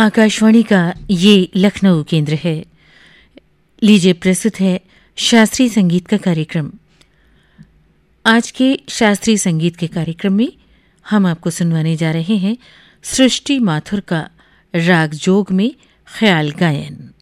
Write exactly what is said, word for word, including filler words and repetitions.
आकाशवाणी का ये लखनऊ केंद्र है। लीजिए प्रस्तुत है शास्त्रीय संगीत का कार्यक्रम। आज के शास्त्रीय संगीत के कार्यक्रम में हम आपको सुनवाने जा रहे हैं सृष्टि माथुर का राग जोग में ख्याल गायन।